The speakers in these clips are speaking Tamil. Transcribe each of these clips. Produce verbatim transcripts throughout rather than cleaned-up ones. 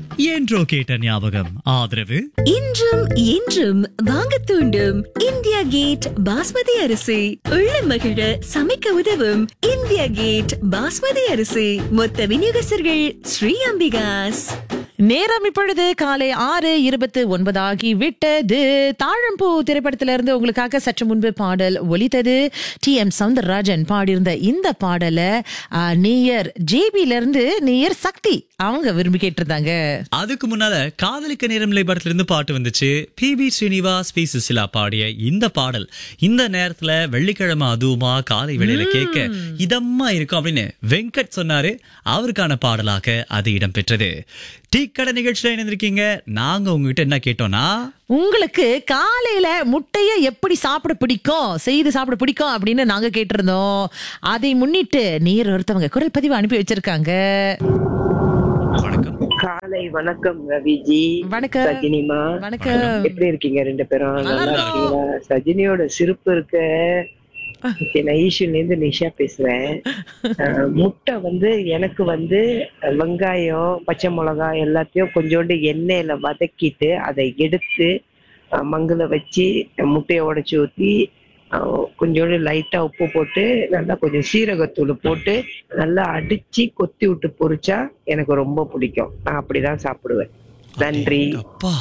என்றோ கேட்ட ஞாபகம். ஆதரவு இன்றும் என்றும் வாங்க தூண்டும் இந்தியா கேட் பாஸ்மதி அரிசி. உள்ள மகிழ சமைக்க உதவும் இந்தியா கேட் பாஸ்மதி அரிசி. மொத்த விநியோகஸ்தர்கள் ஸ்ரீ அம்பிகாஸ். நேரம் இப்பொழுது காலை ஆறு இருபத்து ஒன்பதாகி விட்டது. தாழம்பூ திரைப்படத்திலிருந்து உங்களுக்காக சற்று முன்பு பாடல் ஒலித்தது. டி எம் சவுந்தரராஜன் பாடியிருந்த இந்த பாடலை நேயர் ஜேபில இருந்து நேயர் சக்தி அவங்க விரும்பி கேட்டிருந்தாங்க. அதுக்கு முன்னால காதலிக்க நேரமில்லை படத்துல இருந்து பாட்டு வந்துச்சு. B B Srinivas, B Susheela பாடிய இந்த பாடல் இந்த நேரத்துல வெள்ளிக்கிழமை அதுவுமா காலை வேளையில கேட்க இதமா இருக்கும் அப்படின்னு வெங்கட் சொன்னாரு. அவருக்கான பாடலாக அது இடம்பெற்றது. டீ கடை நிகழ்ச்சியில இணைந்திருக்கீங்க. நாங்க உங்ககிட்ட என்ன கேட்டோம்னா, உங்களுக்கு காலையில முட்டைய எப்படி சாப்பிட பிடிக்கும், செய்து சாப்பிட பிடிக்கும் அப்படின்னு நாங்க கேட்டிருந்தோம். அதை முன்னிட்டு நீர் ஒருத்தவங்க குரல் பதிவு அனுப்பி வச்சிருக்காங்க. வணக்கம். காலை வணக்கம் ரவிஜி. வணக்கம் சஜினிமா. வணக்கம். எப்படி இருக்கீங்க ரெண்டு பேரும்? நல்லா இருக்கீங்களா? சஜினியோட சிரிப்பு இருக்க. நான் ஈஷன்ல இருந்து நிஷா பேசுறேன். முட்டை வந்து எனக்கு வந்து வெங்காயம், பச்சை மிளகாய் எல்லாத்தையும் கொஞ்சோண்டு எண்ணெயில வதக்கிட்டு அதை எடுத்து மங்குல வச்சு முட்டையை உடைச்சு ஊத்தி கொஞ்சோண்டு லைட்டா உப்பு போட்டு நல்லா கொஞ்சம் சீரகத்தூள் போட்டு நல்லா அடிச்சு கொத்தி விட்டு பொரிச்சா எனக்கு ரொம்ப பிடிக்கும். நான் அப்படிதான் சாப்பிடுவேன். நன்றி. அப்பா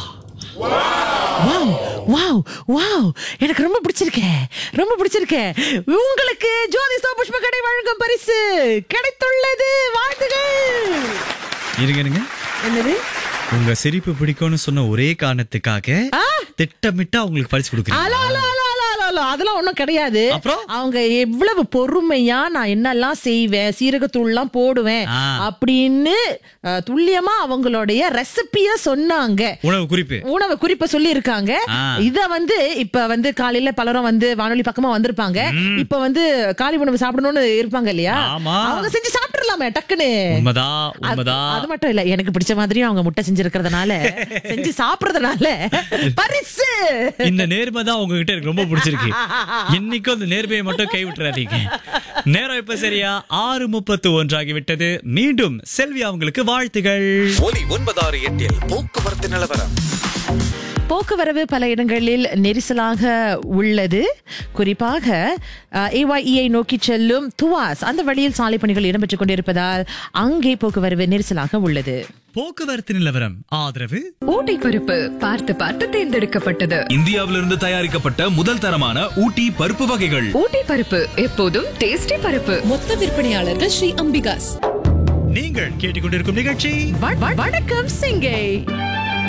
வாவ் வாவ் வாவ், எனக்கு ரொம்ப பிடிச்சிருக்கே ரொம்ப பிடிச்சிருக்கே. உங்களுக்கு ஜோதி புஷ்ப கடை வழங்கும் பரிசு கிடைத்துள்ளது. வாழ்த்துகள். இருங்க இருங்க. என்னது? உங்க சிரிப்பு பிடிக்கும்னு சொன்ன ஒரே காரணத்துக்காக திட்டமிட்டா உங்களுக்கு பரிசு கொடுக்குறீங்க. Hello hello hello hello hello அதெல்லாம் ஒண்ணும் கிடையாது. அப்புறம் அவங்க எவ்வளவு பொறுமையா நான் என்னெல்லாம் செய்வேன், சீரகத்தூள் எல்லாம் போடுவேன் அப்படின்னு அஹ், துல்லியமா அவங்களுடைய ரெசிபிய சொன்னாங்க. உணவு குறிப்பு உணவு குறிப்ப சொல்லி இருக்காங்க. இத வந்து இப்ப வந்து காலையில பலரும் வந்து வானொலி பக்கமா வந்திருப்பாங்க. இப்ப வந்து காலை உணவு சாப்பிடணும்னு இருப்பாங்க இல்லையா? ஆமா. அவங்க செஞ்சு சாப்பிட்டுலாமே டக்குன்னு. உண்மைதான் உண்மைதான். அது மட்டும் இல்ல, எனக்கு பிடிச்ச மாதிரியும் அவங்க முட்டை செஞ்சிருக்கிறதுனால செஞ்சு சாப்பிடுறதுனால பரிசு. இந்த நேர்மை தான் உங்ககிட்ட எனக்கு ரொம்ப பிடிச்சிருக்கு. இன்னைக்கும் அந்த நேர்மையை மட்டும் கை விட்டுறாதீங்க. நேரம் இப்ப சரியா ஆறு முப்பத்து ஒன்றாகி விட்டது. மீண்டும் செல்வி அவங்களுக்கு வாழ்த்துகள். ஒலி ஒன்பதாறு எட்டில் போக்குவரத்து நிலவரம். போக்குவரவு பல இடங்களில் நெரிசலாக உள்ளது. குறிப்பாக ஏஒய்இஐ நோக்கி செல்லும் துவாஸ் அந்த வழியில் சாலை பணிகள் இடம்பெற்றுக் கொண்டிருப்பதால் அங்கே போக்குவரவு நெரிசலாக உள்ளது. போக்குவரத்து நிலவரம் ஆதரவு ஊட்டி பருப்பு பார்த்து பார்த்து தேர்ந்தெடுக்கப்பட்டது. இந்தியாவிலிருந்து தயாரிக்கப்பட்ட முதல் தரமான ஊட்டி பருப்பு வகைகள். ஊட்டி பருப்பு எப்போதும் டேஸ்டி பருப்பு. மொத்த விற்பனையாளர்கள் ஸ்ரீ அம்பிகாஸ். நீங்கள் கேட்டுக்கொண்டிருக்கும் நிகழ்ச்சி வணக்கம் சிங்கை.